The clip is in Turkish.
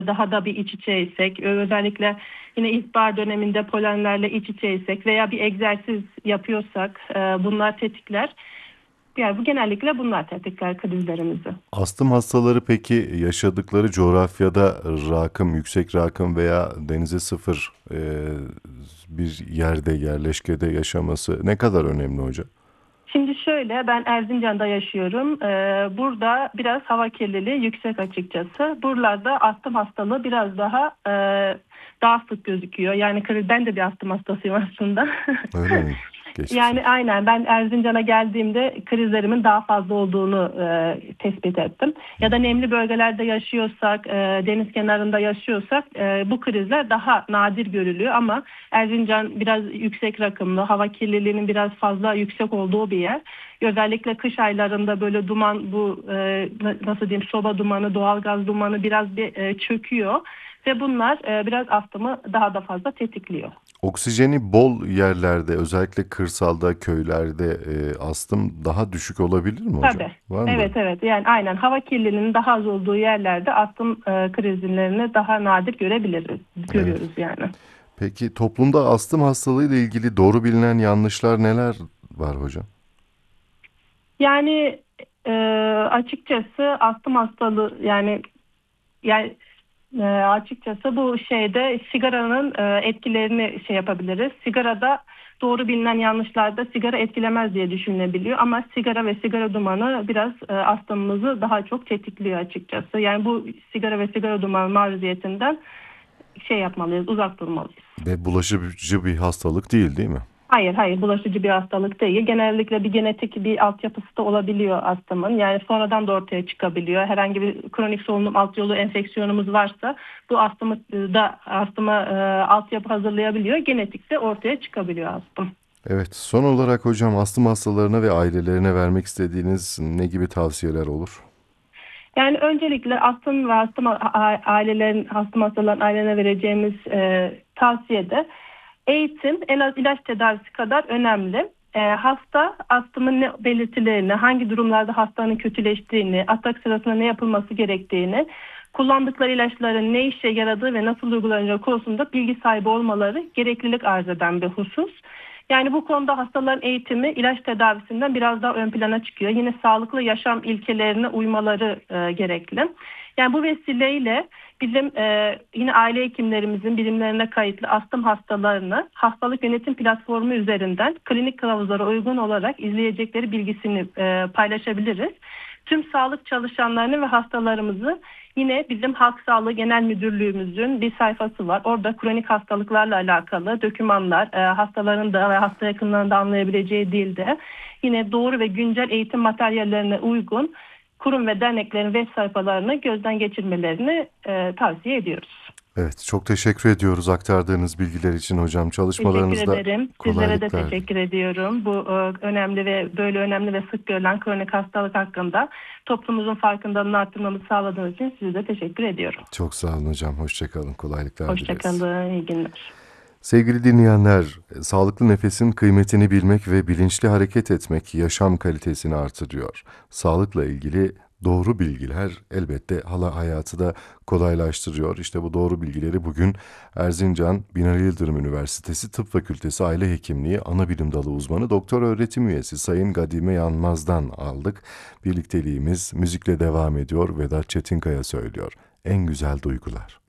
daha da bir iç içeysek, özellikle yine ilkbahar döneminde polenlerle iç içeysek veya bir egzersiz yapıyorsak bunlar tetikler. Yani bu genellikle bunlar tetikler krizlerimizi. Astım hastaları peki yaşadıkları coğrafyada yüksek rakım veya denize sıfır bir yerde, yerleşkede yaşaması ne kadar önemli hocam? Şimdi şöyle, ben Erzincan'da yaşıyorum. Burada biraz hava kirliliği yüksek açıkçası. Buralarda astım hastalığı biraz daha sık gözüküyor. Yani ben de bir astım hastasıyım aslında. Öyle mi? Geçmiş Yani olsun. aynen, ben Erzincan'a geldiğimde krizlerimin daha fazla olduğunu tespit ettim. Ya da nemli bölgelerde yaşıyorsak, deniz kenarında yaşıyorsak bu krizler daha nadir görülüyor. Ama Erzincan biraz yüksek rakımlı, hava kirliliğinin biraz fazla yüksek olduğu bir yer. Özellikle kış aylarında böyle duman, nasıl diyeyim, soba dumanı, doğalgaz dumanı biraz çöküyor. Ve bunlar biraz astımı daha da fazla tetikliyor. Oksijeni bol yerlerde, özellikle kırsalda, köylerde astım daha düşük olabilir mi hocam? Tabii. Var mı böyle? Evet, evet. Yani aynen, hava kirliliğinin daha az olduğu yerlerde astım krizlerini daha nadir Evet. görüyoruz yani. Peki toplumda astım hastalığı ile ilgili doğru bilinen yanlışlar neler var hocam? Yani e, açıkçası astım hastalığı açıkçası bu şeyde sigaranın etkilerini yapabiliriz. Sigarada doğru bilinen yanlışlarda sigara etkilemez diye düşünülebiliyor ama sigara ve sigara dumanı biraz astımımızı daha çok tetikliyor açıkçası. Yani bu sigara ve sigara dumanı maruziyetinden yapmalıyız, uzak durmalıyız. Ve bulaşıcı bir hastalık değil mi? Hayır, hayır, bulaşıcı bir hastalık değil. Genellikle bir genetik bir altyapısı da olabiliyor astımın. Yani sonradan da ortaya çıkabiliyor. Herhangi bir kronik solunum alt yolu enfeksiyonumuz varsa bu astıma altyapı hazırlayabiliyor. Genetikte ortaya çıkabiliyor astım. Evet, son olarak hocam astım hastalarına ve ailelerine vermek istediğiniz ne gibi tavsiyeler olur? Yani öncelikle astım ve astım hastaların ailelerine vereceğimiz tavsiyede eğitim en az ilaç tedavisi kadar önemli. Hasta astımın ne belirtilerini, hangi durumlarda hastanın kötüleştiğini, atak sırasında ne yapılması gerektiğini, kullandıkları ilaçların ne işe yaradığı ve nasıl uygulanacağı konusunda bilgi sahibi olmaları gereklilik arz eden bir husus. Yani bu konuda hastaların eğitimi ilaç tedavisinden biraz daha ön plana çıkıyor. Yine sağlıklı yaşam ilkelerine uymaları gerekli. Yani bu vesileyle bizim yine aile hekimlerimizin birimlerine kayıtlı astım hastalarını hastalık yönetim platformu üzerinden klinik kılavuzlara uygun olarak izleyecekleri bilgisini paylaşabiliriz. Tüm sağlık çalışanlarını ve hastalarımızı yine bizim Halk Sağlığı Genel Müdürlüğümüzün bir sayfası var. Orada kronik hastalıklarla alakalı dokümanlar, hastaların da ve hasta yakınlarının da anlayabileceği dilde yine doğru ve güncel eğitim materyallerine uygun kurum ve derneklerin web sayfalarını gözden geçirmelerini tavsiye ediyoruz. Evet, çok teşekkür ediyoruz aktardığınız bilgiler için hocam. Teşekkür Çalışmalarınızda ederim. Sizlere de kolaylıklar dilerim. teşekkür ediyorum. Bu önemli ve böyle önemli ve sık görülen kronik hastalık hakkında toplumumuzun farkındalığını arttırmamızı sağladığınız için size de teşekkür ediyorum. Çok sağ olun hocam. Hoşça kalın. Kolaylıklar Hoşça dileriz. kalın, iyi günler. Sevgili dinleyenler, sağlıklı nefesin kıymetini bilmek ve bilinçli hareket etmek yaşam kalitesini artırıyor. Sağlıkla ilgili doğru bilgiler elbette hayatı da kolaylaştırıyor. İşte bu doğru bilgileri bugün Erzincan Binali Yıldırım Üniversitesi Tıp Fakültesi Aile Hekimliği Anabilim Dalı uzmanı Doktor Öğretim Üyesi Sayın Gadime Yanmaz'dan aldık. Birlikteliğimiz müzikle devam ediyor. Vedat Çetinkaya söylüyor. En güzel duygular.